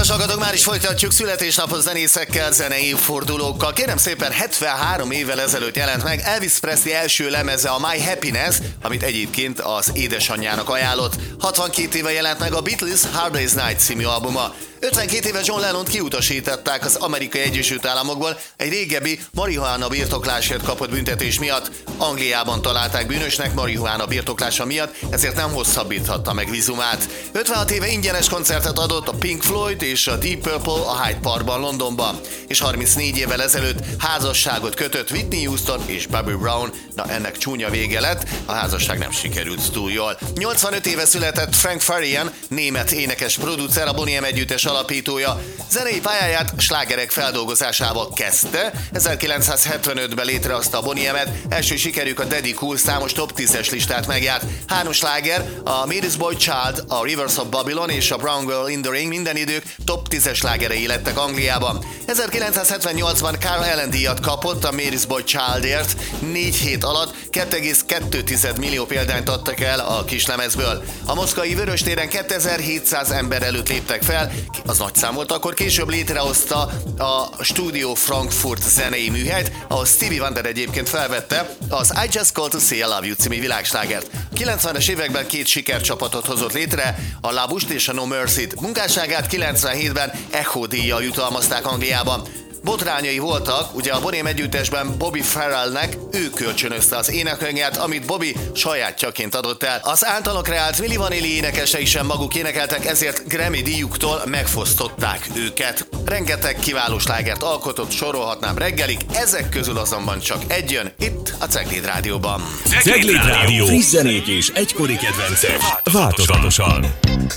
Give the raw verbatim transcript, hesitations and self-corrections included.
Kedves hallgatók, már is folytatjuk születésnapos zenészekkel, zenei évfordulókkal. Kérem szépen, hetvenhárom évvel ezelőtt jelent meg Elvis Presley első lemeze, a My Happiness, amit egyébként az édesanyjának ajánlott. hatvankét éve jelent meg a Beatles Hard Day's Night című albuma. ötvenkét éve John Lennont kiutasították az Amerikai Egyesült Államokból egy régebbi marihuána birtoklásért kapott büntetés miatt. Angliában találták bűnösnek marihuána birtoklása miatt, ezért nem hosszabbíthatta meg vízumát. ötvenhat éve ingyenes koncertet adott a Pink Floyd és a Deep Purple a Hyde Parkban, Londonban. És harmincnégy évvel ezelőtt házasságot kötött Whitney Houston és Bobby Brown. Na, ennek csúnya vége lett, a házasság nem sikerült túl jól. nyolcvanöt éve született Frank Farian, német énekes producer, a Boney M együttes alapítója. Zenei pályáját slágerek feldolgozásával kezdte. ezerkilencszázhetvenötben létrehozta a Boney M-et, első sikerük a Daddy Cool számos top tízes listát megjárt. Három sláger, a Mary's Boy Child, a Rivers of Babylon és a Brown Girl in the Ring minden idők top tízes slágerei lettek Angliában. ezerkilencszázhetvennyolcban Carl Allen díjat kapott a Mary's Boy Childért, négy hét alatt két egész kettő millió példányt adtak el a kislemezből. A moszkvai Vöröstéren kétezer-hétszáz ember előtt léptek fel, az nagy szám volt, akkor később létrehozta a Studio Frankfurt zenei műhelyt, ahol Stevie Wonder egyébként felvette az I Just Called to Say I Love You című világslágert. kilencvenes években két sikercsapatot hozott létre, a La Bouche és a No Mercy-t. Munkásságát kilencvenhétben Echo díjjal jutalmazták Angliában. Botrányai voltak, ugye a Boney M együttesben Bobby Farrellnek ő kölcsönözte az énekanyagját, amit Bobby sajátjaként adott el. Az általuk kreált Milli Vanilli énekesei sem maguk énekeltek, ezért Grammy díjuktól megfosztották őket. Rengeteg kiváló slágert alkotott, sorolhatnám reggelig, ezek közül azonban csak egy jön itt a Cegléd Rádióban. Cegléd Rádió, friss zenék és egykori kedvencek változatosan.